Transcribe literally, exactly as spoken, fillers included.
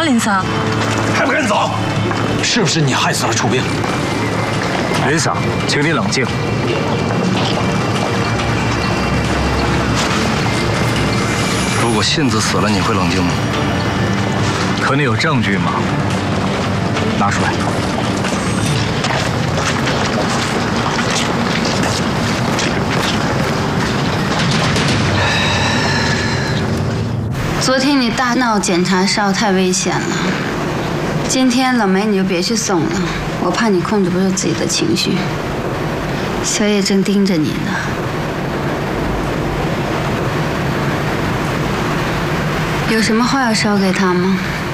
林桑， 还不赶紧走！是不是你害死了楚冰？ 林桑，请你冷静。 如果信子死了，你会冷静吗？ 可你有证据吗？拿出来。 昨天你大闹检查哨太危险了，今天冷梅你就别去送了，我怕你控制不住自己的情绪。小野正盯着你呢。有什么话要捎给他吗？